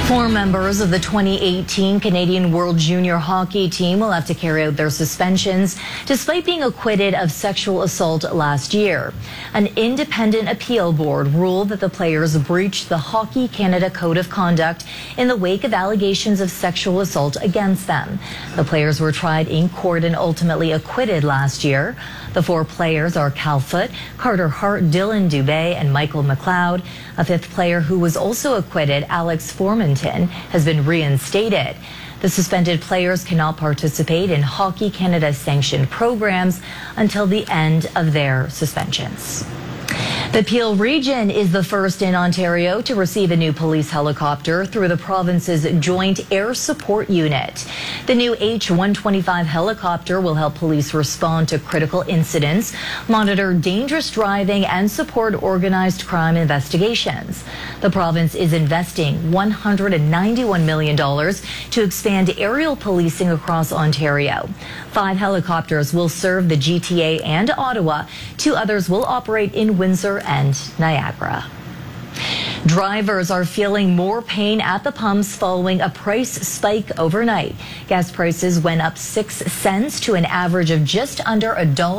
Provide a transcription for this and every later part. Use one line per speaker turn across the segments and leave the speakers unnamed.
Four members of the 2018 Canadian World Junior Hockey team will have to carry out their suspensions despite being acquitted of sexual assault last year. An independent appeal board ruled that the players breached the Hockey Canada Code of Conduct in the wake of allegations of sexual assault against them. The players were tried in court and ultimately acquitted last year. The four players are Cal Foote, Carter Hart, Dylan Dubé, and Michael McLeod. A fifth player who was also acquitted, Alex Formanton, has been reinstated. The suspended players cannot participate in Hockey Canada's sanctioned programs until the end of their suspensions. The Peel region is the first in Ontario to receive a new police helicopter through the province's Joint Air Support Unit. The new H-125 helicopter will help police respond to critical incidents, monitor dangerous driving, and support organized crime investigations. The province is investing $191 million to expand aerial policing across Ontario. 5 helicopters will serve the GTA and Ottawa. 2 others will operate in Windsor and Niagara. Drivers are feeling more pain at the pumps following a price spike overnight. Gas prices went up 6 cents to an average of just under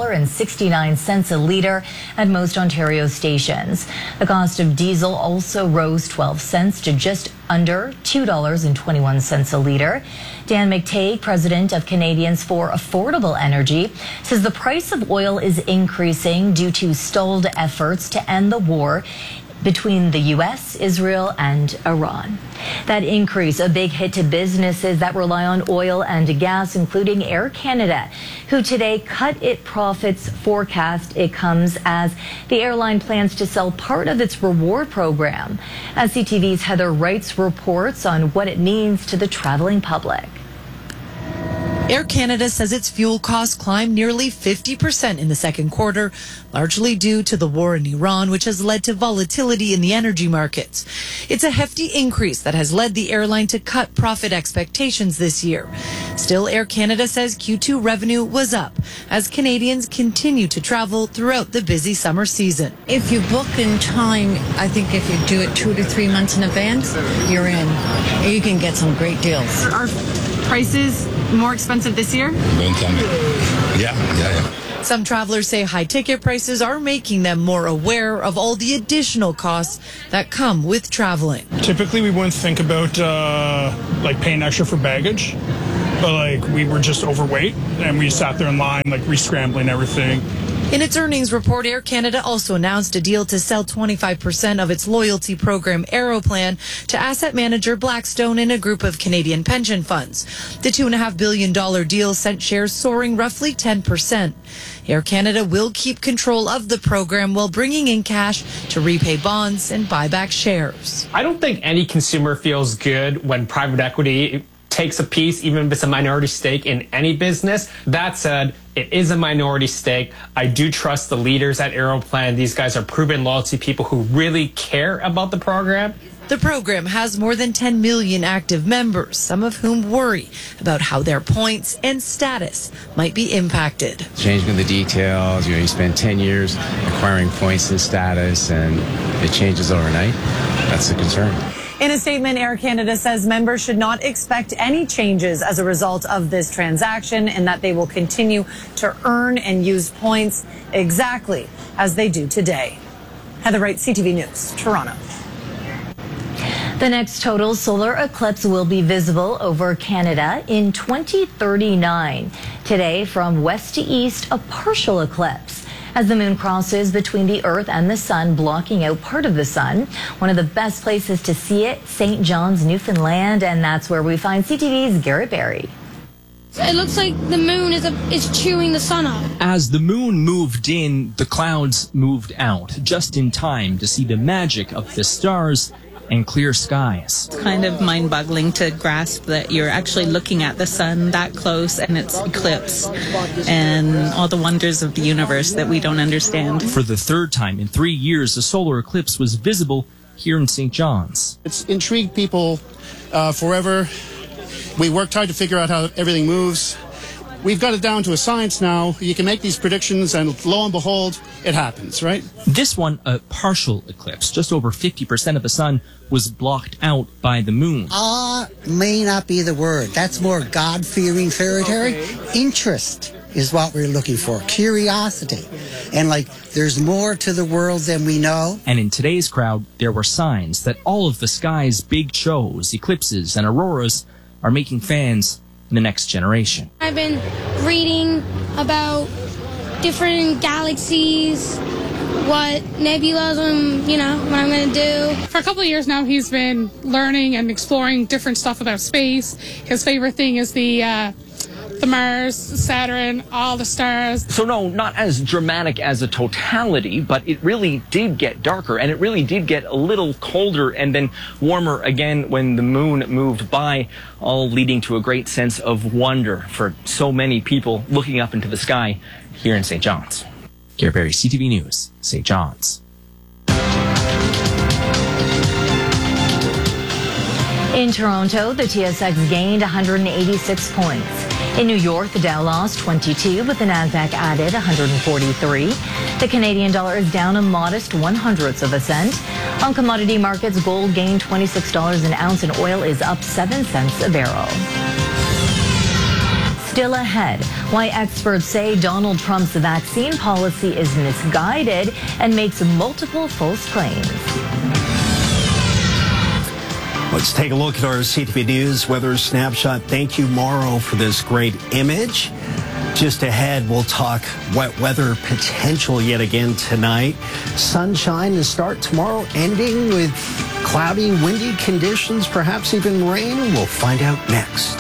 $1.69 a liter at most Ontario stations. The cost of diesel also rose 12 cents to just under $2.21 a liter. Dan McTague, president of Canadians for Affordable Energy, says the price of oil is increasing due to stalled efforts to end the war between the U.S., Israel, and Iran. That increase, a big hit to businesses that rely on oil and gas, including Air Canada, who today cut its profits forecast. It comes as the airline plans to sell part of its reward program. As CTV's Heather Wrights reports on what it means to the traveling public.
Air Canada says its fuel costs climbed nearly 50% in the second quarter, largely due to the war in Iran, which has led to volatility in the energy markets. It's a hefty increase that has led the airline to cut profit expectations this year. Still, Air Canada says Q2 revenue was up as Canadians continue to travel throughout the busy summer season.
If you book in time, I think if you do it 2 to 3 months in advance, you're in. You can get some great deals.
Are prices more expensive this year?
Don't tell me. Yeah.
Some travelers say high ticket prices are making them more aware of all the additional costs that come with traveling.
Typically, we wouldn't think about like paying extra for baggage, but like we were just overweight and we sat there in line, like re-scrambling everything.
In its earnings report, Air Canada also announced a deal to sell 25% of its loyalty program Aeroplan to asset manager Blackstone and a group of Canadian pension funds. The $2.5 billion deal sent shares soaring roughly 10%. Air Canada will keep control of the program while bringing in cash to repay bonds and buy back shares.
I don't think any consumer feels good when private equity takes a piece, even if it's a minority stake in any business. That said, it is a minority stake. I do trust the leaders at Aeroplan. These guys are proven loyalty people who really care about the program.
The program has more than 10 million active members, some of whom worry about how their points and status might be impacted.
Changing the details, you spend 10 years acquiring points and status, and it changes overnight. That's the concern.
In a statement, Air Canada says members should not expect any changes as a result of this transaction and that they will continue to earn and use points exactly as they do today. Heather Wright, CTV News, Toronto.
The next total solar eclipse will be visible over Canada in 2039. Today, from west to east, a partial eclipse as the moon crosses between the Earth and the Sun, blocking out part of the Sun. One of the best places to see it, St. John's, Newfoundland, and that's where we find CTV's Garrett Berry.
It looks like the moon is chewing the sun up.
As the moon moved in, the clouds moved out, just in time to see the magic of the stars and clear skies.
It's kind of mind-boggling to grasp that you're actually looking at the sun that close and it's eclipsed, and all the wonders of the universe that we don't understand.
For the third time in 3 years, a solar eclipse was visible here in St. John's.
It's intrigued people forever. We worked hard to figure out how everything moves. We've got it down to a science now. You can make these predictions, and lo and behold, it happens, right?
This one, a partial eclipse. Just over 50% of the sun was blocked out by the moon.
May not be the word. That's more God-fearing territory. Interest is what we're looking for. Curiosity. And there's more to the world than we know.
And in today's crowd, there were signs that all of the sky's big shows, eclipses and auroras, are making fans the next generation.
I've been reading about different galaxies, what nebulas what I'm going to do.
For a couple of years now, he's been learning and exploring different stuff about space. His favorite thing is the Mars, Saturn, all the stars.
So no, not as dramatic as a totality, but it really did get darker, and it really did get a little colder and then warmer again when the moon moved by, all leading to a great sense of wonder for so many people looking up into the sky here in St. John's.
Gary Berry, CTV News, St. John's.
In Toronto, the TSX gained 186 points. In New York, the Dow lost 22, but the Nasdaq added 143. The Canadian dollar is down a modest 0.01 cent. On commodity markets, gold gained $26 an ounce and oil is up 7 cents a barrel. Still ahead, why experts say Donald Trump's vaccine policy is misguided and makes multiple false claims.
Let's take a look at our CTV News weather snapshot. Thank you, Mauro, for this great image. Just ahead, we'll talk wet weather potential yet again tonight. Sunshine to start tomorrow, ending with cloudy, windy conditions, perhaps even rain. We'll find out next.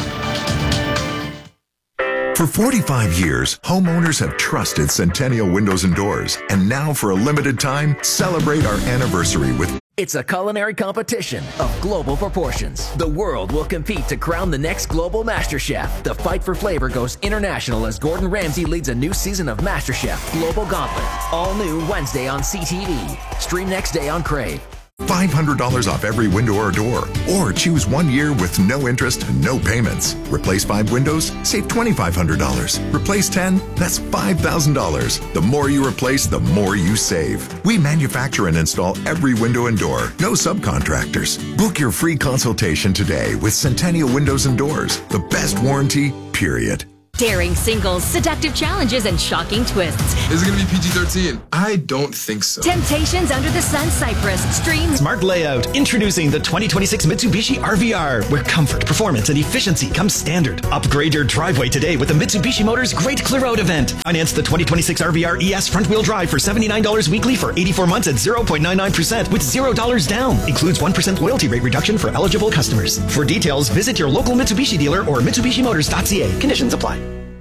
For 45 years, homeowners have trusted Centennial Windows and Doors. And now, for a limited time, celebrate our anniversary with...
It's a culinary competition of global proportions. The world will compete to crown the next global MasterChef. The fight for flavor goes international as Gordon Ramsay leads a new season of MasterChef Global Gauntlet. All new Wednesday on CTV. Stream next day on Crave.
$500 off every window or door. Or choose 1 year with no interest and no payments. Replace 5 windows, save $2,500. Replace 10, that's $5,000. The more you replace, the more you save. We manufacture and install every window and door. No subcontractors. Book your free consultation today with Centennial Windows and Doors. The best warranty, period.
Daring singles, seductive challenges, and shocking twists.
Is it going to be PG-13? I don't think so.
Temptations Under the Sun Cypress. Stream.
Smart Layout. Introducing the 2026 Mitsubishi RVR, where comfort, performance, and efficiency come standard. Upgrade your driveway today with the Mitsubishi Motors Great Clear Out event. Finance the 2026 RVR ES front-wheel drive for $79 weekly for 84 months at 0.99% with $0 down. Includes 1% loyalty rate reduction for eligible customers. For details, visit your local Mitsubishi dealer or MitsubishiMotors.ca. Conditions apply.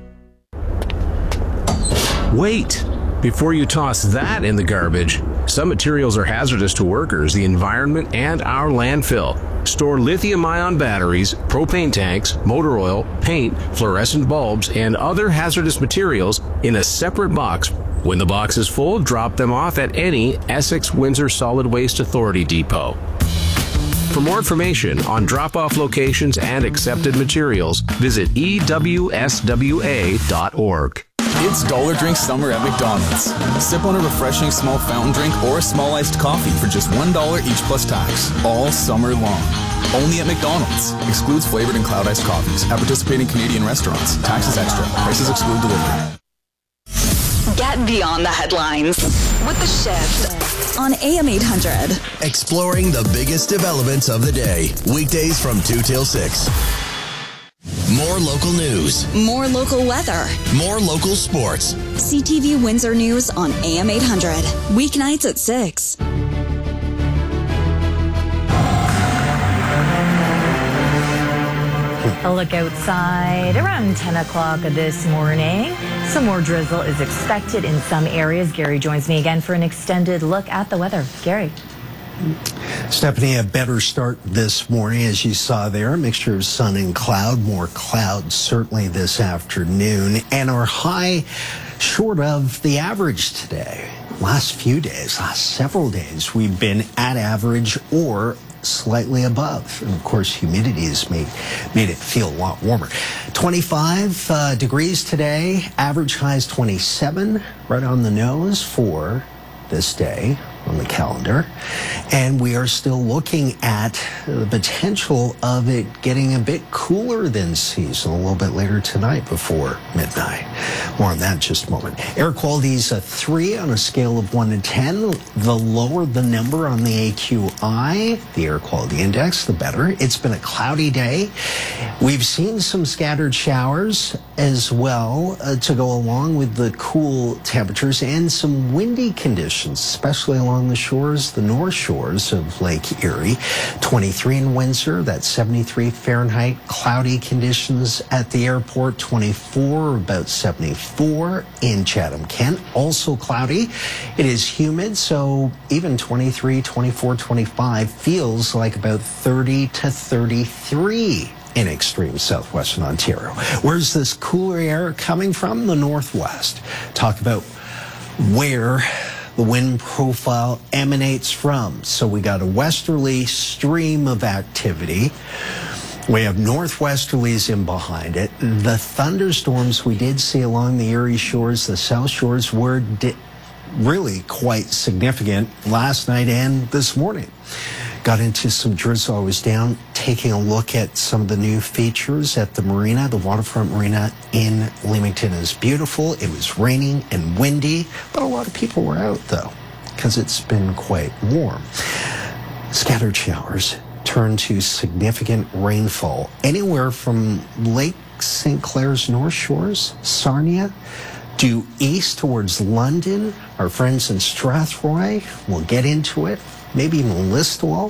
Wait! Before you toss that in the garbage, some materials are hazardous to workers, the environment, and our landfill. Store lithium-ion batteries, propane tanks, motor oil, paint, fluorescent bulbs, and other hazardous materials in a separate box. When the box is full, drop them off at any Essex-Windsor Solid Waste Authority depot. For more information on drop-off locations and accepted materials, visit EWSWA.org.
It's Dollar Drink Summer at McDonald's. Sip on a refreshing small fountain drink or a small iced coffee for just $1 each plus tax, all summer long. Only at McDonald's. Excludes flavored and cloud iced coffees at participating Canadian restaurants. Taxes extra. Prices exclude delivery.
Get beyond the headlines with The Shift on AM 800.
Exploring the biggest developments of the day. Weekdays from 2 till 6. More local news.
More local weather.
More local sports.
CTV Windsor News on AM 800. Weeknights at 6.
A look outside around 10 o'clock this morning. Some more drizzle is expected in some areas. Gary joins me again for an extended look at the weather. Gary.
Stephanie, a better start this morning, as you saw there. A mixture of sun and cloud. More clouds certainly this afternoon. And our high short of the average today. Last few days, last several days, we've been at average or slightly above. And of course, humidity has made it feel a lot warmer. 25 degrees today, average high is 27, right on the nose for this day on the calendar. And we are still looking at the potential of it getting a bit cooler than seasonal a little bit later tonight before midnight. More on that in just a moment. Air quality is a 3 on a scale of 1 to 10. The lower the number on the AQI, the air quality index, the better. It's been a cloudy day. We've seen some scattered showers as well to go along with the cool temperatures and some windy conditions, especially along the shores, the north shores of Lake Erie. 23 in Windsor, that's 73 Fahrenheit. Cloudy conditions at the airport, 24, about 74 in Chatham-Kent. Also cloudy. It is humid, so even 23, 24, 25 feels like about 30 to 33 in extreme southwestern Ontario. Where's this cooler air coming from? The northwest. Talk about where the wind profile emanates from. So we got a westerly stream of activity. We have northwesterlies in behind it. The thunderstorms we did see along the Erie shores, the south shores, were really quite significant last night and this morning. Got into some drizzle. I was down taking a look at some of the new features at the marina. The waterfront marina in Leamington is beautiful. It was raining and windy, but a lot of people were out though, because it's been quite warm. Scattered showers turn to significant rainfall anywhere from Lake St. Clair's North Shores, Sarnia, due east towards London. Our friends in Strathroy will get into it. Maybe even Listowel.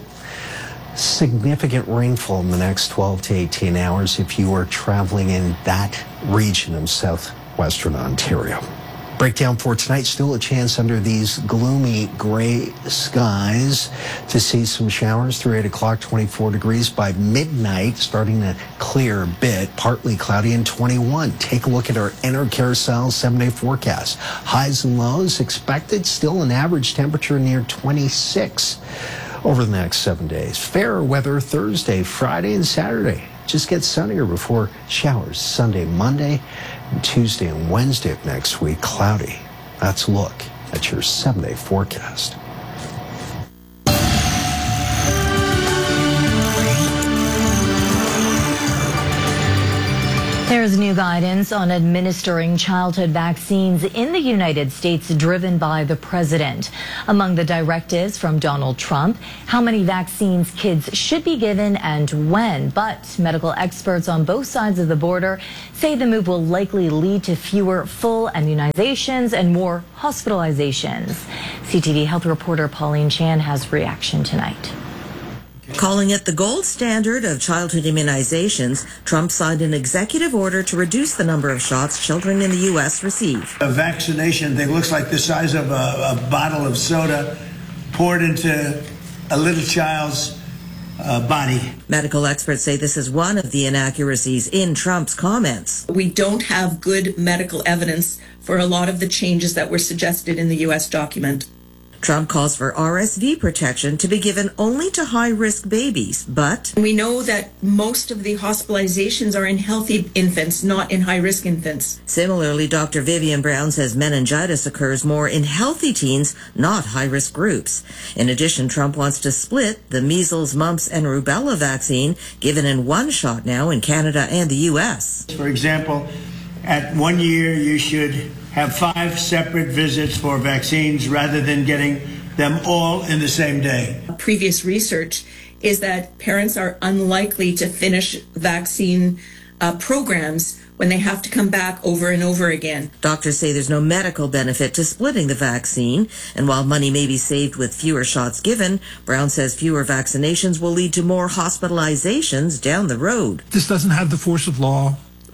Significant rainfall in the next 12 to 18 hours if you are traveling in that region of southwestern Ontario. Breakdown for tonight, still a chance under these gloomy gray skies to see some showers through 8 o'clock, 24 degrees by midnight, starting to clear a bit, partly cloudy and 21. Take a look at our Enter Carousel 7-day forecast. Highs and lows expected, still an average temperature near 26 over the next 7 days. Fair weather Thursday, Friday, and Saturday. Just gets sunnier before showers Sunday, Monday, and Tuesday and Wednesday of next week, cloudy. That's a look at your 7-day forecast.
There's new guidance on administering childhood vaccines in the United States driven by the president. Among the directives from Donald Trump, how many vaccines kids should be given and when. But medical experts on both sides of the border say the move will likely lead to fewer full immunizations and more hospitalizations. CTV health reporter Pauline Chan has reaction tonight.
Calling it the gold standard of childhood immunizations, Trump signed an executive order to reduce the number of shots children in the U.S. receive.
A vaccination thing looks like the size of a bottle of soda poured into a little child's body.
Medical experts say this is one of the inaccuracies in Trump's comments.
We don't have good medical evidence for a lot of the changes that were suggested in the U.S. document.
Trump calls for RSV protection to be given only to high-risk babies, but
we know that most of the hospitalizations are in healthy infants, not in high-risk infants.
Similarly, Dr. Vivian Brown says meningitis occurs more in healthy teens, not high-risk groups. In addition, Trump wants to split the measles, mumps, and rubella vaccine given in one shot now in Canada and the U.S.
For example, at 1 year, you should have 5 separate visits for vaccines rather than getting them all in the same day.
Previous research is that parents are unlikely to finish vaccine programs when they have to come back over and over again.
Doctors say there's no medical benefit to splitting the vaccine, and while money may be saved with fewer shots given, Brown says fewer vaccinations will lead to more hospitalizations down the road.
This doesn't have the force of law.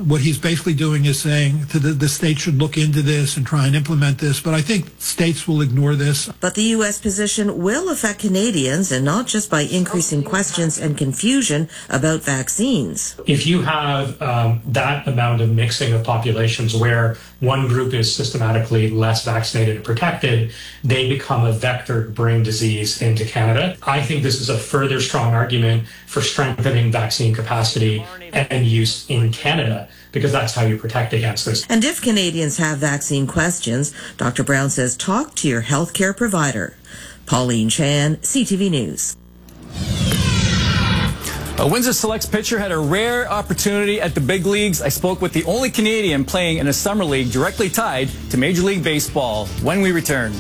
what he's basically doing is saying to the state should look into this and try and implement this, but I think states will ignore this.
But the U.S. position will affect Canadians, and not just by increasing questions and confusion about vaccines.
If you have that amount of mixing of populations where one group is systematically less vaccinated and protected, they become a vector to bring disease into Canada. I think this is a further strong argument for strengthening vaccine capacity and use in Canada, because that's how you protect against this.
And if Canadians have vaccine questions, Dr. Brown says talk to your healthcare provider. Pauline Chan, CTV News.
A Windsor Selects pitcher had a rare opportunity at the big leagues. I spoke with the only Canadian playing in a summer league directly tied to Major League Baseball when we return.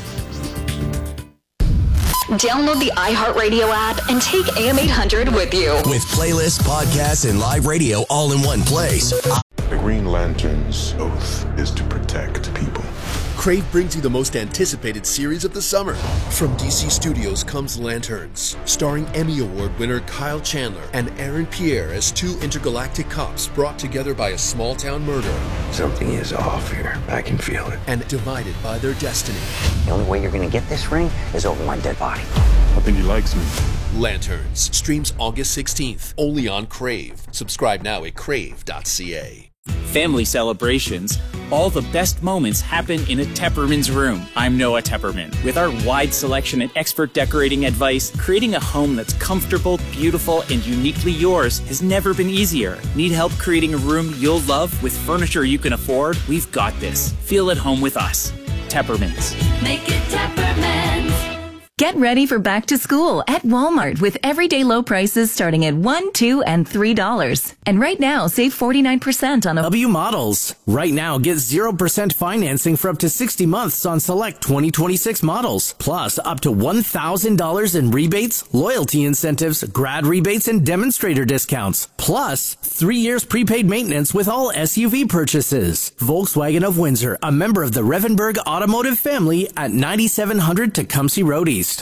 Download the iHeartRadio app and take AM 800 with you.
With playlists, podcasts, and live radio all in one place.
The Green Lantern's oath is to protect people.
Crave brings you the most anticipated series of the summer. From DC Studios comes Lanterns, starring Emmy Award winner Kyle Chandler and Aaron Pierre as two intergalactic cops brought together by a small-town murder.
Something is off here. I can feel it.
And divided by their destiny.
The only way you're going to get this ring is over my dead body.
I think he likes me.
Lanterns streams August 16th, only on Crave. Subscribe now at crave.ca.
Family celebrations. All the best moments happen in a Tepperman's room. I'm Noah Tepperman. With our wide selection and expert decorating advice, creating a home that's comfortable, beautiful, and uniquely yours has never been easier. Need help creating a room you'll love with furniture you can afford? We've got this. Feel at home with us. Tepperman's.
Make it Tepperman's.
Get ready for back to school at Walmart with everyday low prices starting at $1, $2, and $3. And right now, save 49% on
W models. Right now, get 0% financing for up to 60 months on select 2026 models. Plus, up to $1,000 in rebates, loyalty incentives, grad rebates, and demonstrator discounts. Plus, 3 years prepaid maintenance with all SUV purchases. Volkswagen of Windsor, a member of the Revenberg Automotive family at 9700 Tecumseh Road East.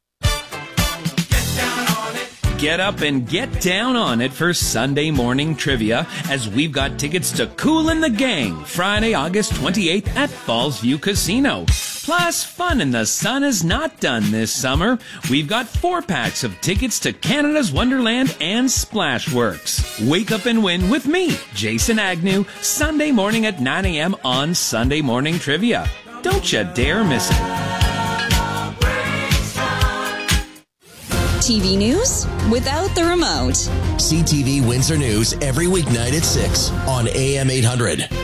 Get up and get down on it for Sunday morning trivia, as we've got tickets to Kool and the Gang Friday, August 28th at Fallsview Casino. Plus, fun in the sun is not done this summer. We've got 4-packs of tickets to Canada's Wonderland and Splashworks. Wake up and win with me, Jason Agnew, Sunday morning at 9 a.m. on Sunday Morning Trivia. Don't you dare miss it.
TV news without the remote.
CTV Windsor News every weeknight at 6 on AM 800.